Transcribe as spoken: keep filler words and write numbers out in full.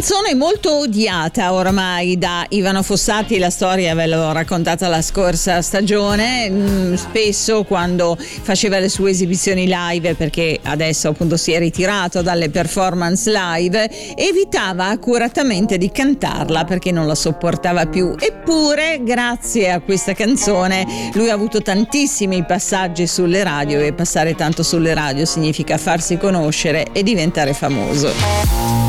Canzone molto odiata ormai da Ivano Fossati, la storia ve l'ho raccontata la scorsa stagione. Mm, spesso quando faceva le sue esibizioni live, perché adesso appunto si è ritirato dalle performance live, evitava accuratamente di cantarla perché non la sopportava più. Eppure grazie a questa canzone lui ha avuto tantissimi passaggi sulle radio, e passare tanto sulle radio significa farsi conoscere e diventare famoso.